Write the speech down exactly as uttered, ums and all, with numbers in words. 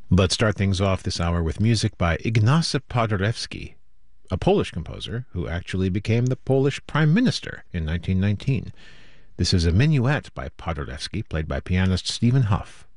Let's start things off this hour with music by Ignacy Paderewski, a Polish composer who actually became the Polish Prime Minister in nineteen nineteen. This is a minuet by Paderewski, played by pianist Stephen Huff.